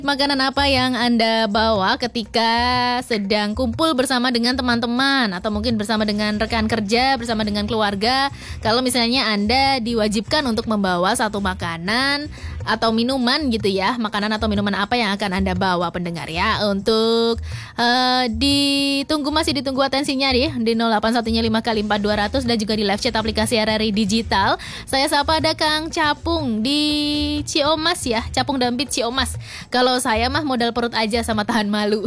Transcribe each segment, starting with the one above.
Makanan apa yang Anda bawa ketika sedang kumpul bersama dengan teman-teman atau mungkin bersama dengan rekan kerja, bersama dengan keluarga? Kalau misalnya Anda diwajibkan untuk membawa satu makanan atau minuman gitu ya, makanan atau minuman apa yang akan Anda bawa pendengar ya? Untuk masih ditunggu atensinya nih di 0815 kali 4200 dan juga di live chat aplikasi RRI Digital. Saya sapa ada Kang Capung di Ciomas ya, Capung Dampit Ciomas. Kalau saya mah modal perut aja sama tahan malu.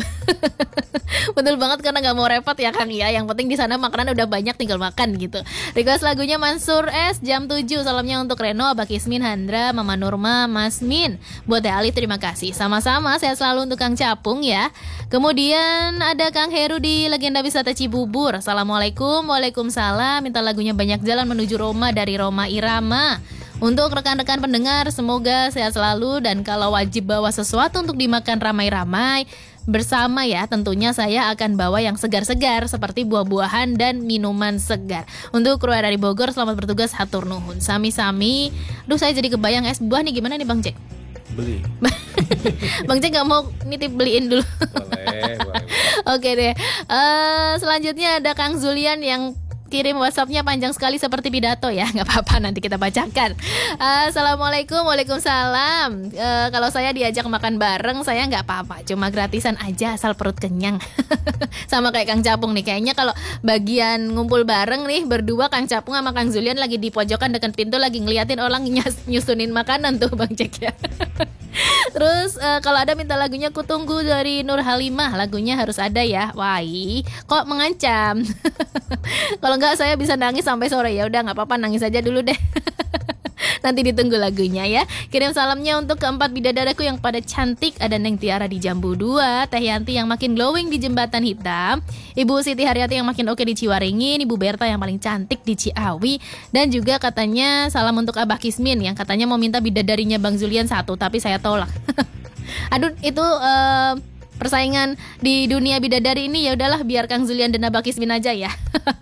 Betul banget karena nggak mau repot ya Kang ya. Yang penting di sana makanan udah banyak tinggal makan gitu. Request lagunya Mansur S jam 7. Salamnya untuk Reno, Abah Kismin, Handra, Mama Nurma, Mas Min. Buat Teh Alif terima kasih. Sama-sama saya selalu untuk Kang Capung ya. Kemudian ada Kang Heru di Legenda Wisata Cibubur. Assalamualaikum. Waalaikumsalam. Minta lagunya Banyak Jalan Menuju Roma dari Roma Irama. Untuk rekan-rekan pendengar, semoga sehat selalu dan kalau wajib bawa sesuatu untuk dimakan ramai-ramai bersama ya, tentunya saya akan bawa yang segar-segar seperti buah-buahan dan minuman segar. Untuk kru dari Bogor, selamat bertugas, hatur nuhun. Sami-sami. Duh, saya jadi kebayang es buah nih, gimana nih Bang Jack? Beli. Bang Jack gak mau nitip beliin dulu. Boleh. Oke deh. Selanjutnya ada Kang Zulian yang kirim WhatsApp-nya panjang sekali seperti pidato ya. Nggak apa-apa, nanti kita bacakan. Assalamualaikum. Waalaikumsalam. Kalau saya diajak makan bareng, saya nggak apa-apa, cuma gratisan aja asal perut kenyang. Sama kayak Kang Capung nih. Kayaknya kalau bagian ngumpul bareng nih berdua, Kang Capung sama Kang Zulian lagi di pojokan dekat pintu lagi ngeliatin orang nyusunin makanan tuh Bang Jack ya. Terus kalau ada minta lagunya Kutunggu dari Nur Halimah, lagunya harus ada ya. Wai, kok mengancam? Kalau enggak saya bisa nangis sampai sore. Ya udah nggak apa-apa, nangis aja dulu deh. Nanti ditunggu lagunya ya. Kirim salamnya untuk keempat bidadaraku yang pada cantik. Ada Neng Tiara di Jambu 2, Teh Yanti yang makin glowing di Jembatan Hitam, Ibu Siti Haryati yang makin oke di Ciwaringin, Ibu Berta yang paling cantik di Ciawi, dan juga katanya salam untuk Abah Kismin yang katanya mau minta bidadarinya Bang Zulian satu, tapi saya tolak. Aduh, itu persaingan di dunia bidadari ini ya udahlah biar Kang Zulian dan Abah Kismin aja ya.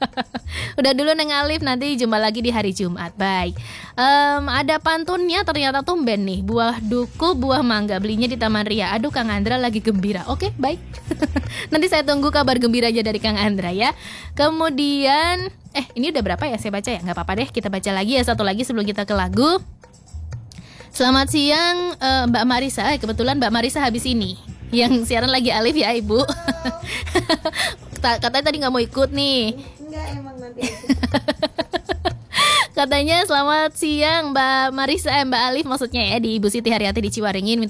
Udah dulu Neng Alif, nanti jumpa lagi di hari Jumat. Baik. Ada pantunnya ternyata tumben nih. Buah duku, buah mangga, belinya di Taman Ria. Aduh, Kang Andra lagi gembira. Oke, baik. Nanti saya tunggu kabar gembiranya dari Kang Andra ya. Kemudian ini udah berapa ya saya baca ya? Nggak apa-apa deh, kita baca lagi ya satu lagi sebelum kita ke lagu. Selamat siang Mbak Marisa. Kebetulan Mbak Marisa habis ini yang siaran lagi Alif ya Ibu. Katanya tadi nggak mau ikut nih. Enggak, emang nanti. Katanya selamat siang Mbak Marisa, Mbak Alif maksudnya ya, di Ibu Siti Haryati di Ciwaringin.